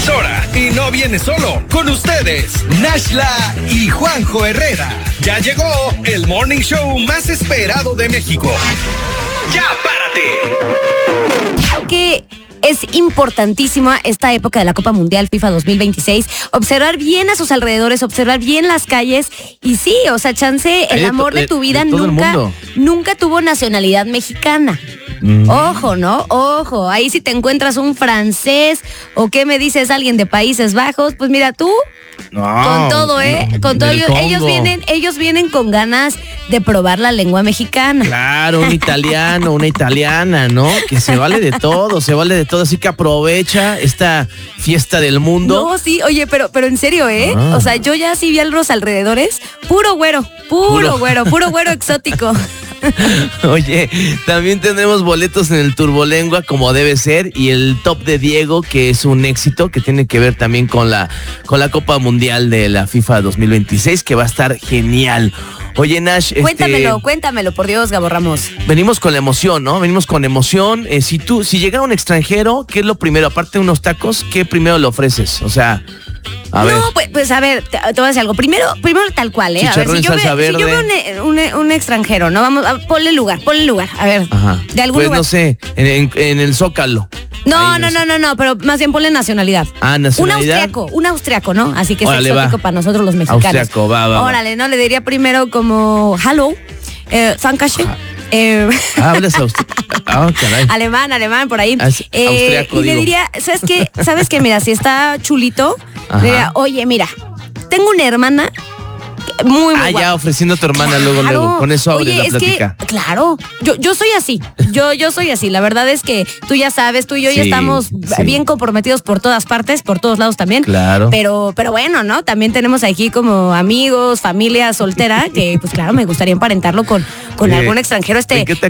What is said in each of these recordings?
emisora. Y no viene solo. Con ustedes, Nashla y Juanjo Herrera. Ya llegó el morning show más esperado de México. ¡Ya párate! Que es importantísima esta época de la Copa Mundial FIFA 2026. Observar bien a sus alrededores, observar bien las calles. Y sí, o sea, chance, el amor de tu vida nunca tuvo nacionalidad mexicana. Ojo, ¿no? Ojo, ahí si te encuentras un francés o qué me dices, alguien de Países Bajos, pues mira tú, con todo, con todo, ellos vienen con ganas de probar la lengua mexicana. Claro, un italiano, una italiana, ¿no? Que se vale de todo, así que aprovecha esta fiesta del mundo. No, sí, oye, pero en serio, o sea, yo ya sí vi a los alrededores, puro güero exótico. Oye, también tenemos boletos en el Turbolengua como debe ser y el top de Diego, que es un éxito que tiene que ver también con la Copa Mundial de la FIFA 2026, que va a estar genial. Oye, Nash, Cuéntamelo, por Dios, Gabo Ramos. Venimos con la emoción, ¿no? Venimos con emoción. Si llegara un extranjero, ¿qué es lo primero? Aparte de unos tacos, ¿qué primero le ofreces? O sea, a ver. Pues a ver, te voy a decir algo. Primero tal cual, A ver, si yo veo un extranjero, ¿no? Vamos, ponle lugar. A ver, ajá. De algún lugar. No sé, en el Zócalo. No, pero más bien ponle nacionalidad. Ah, nacionalidad. Un austriaco, ¿no? Así que es exótico para nosotros los mexicanos. Austriaco, va. Órale, ¿no? Le diría primero como hello, Dankeschön. Hablas caray. Alemán, por ahí. Austriaco, y le diría, ¿sabes qué? Mira, si está chulito, le diría, oye, mira, tengo una hermana muy guapa. Ya ofreciendo a tu hermana luego. Con eso abres la plática. Claro, yo soy así. Yo soy así. La verdad es que tú ya sabes, tú y yo ya estamos bien comprometidos por todas partes, por todos lados también. Claro. Pero bueno, ¿no? También tenemos aquí como amigos, familia soltera, que pues claro, me gustaría emparentarlo con algún extranjero.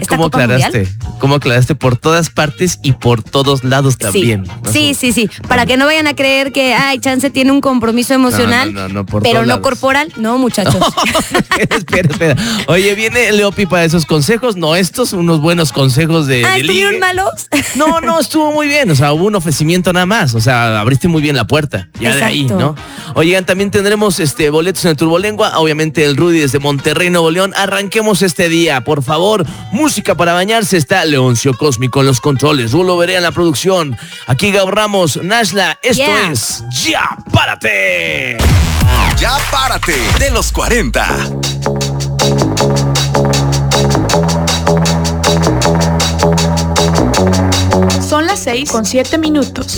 ¿Cómo aclaraste? Por todas partes y por todos lados también. Sí. Para que no vayan a creer que, chance tiene un compromiso emocional, pero no corporal. No, muchachos. Espera. Oye, viene Leopi para esos consejos, no estos, unos buenos consejos de ¿estuvieron malos? No, estuvo muy bien, o sea, hubo un ofrecimiento nada más, o sea, abriste muy bien la puerta, ya Exacto. De ahí, ¿no? Oigan, también tendremos boletos en el Turbolengua, obviamente el Rudy desde Monterrey, Nuevo León. Arranquemos este día, por favor, música para bañarse, está Leoncio Cósmico en los controles, Rulo Veré en la producción, aquí Gabo Ramos, Nashla, esto es Ya Párate. Ya Párate, de los 40. Son las 6:07.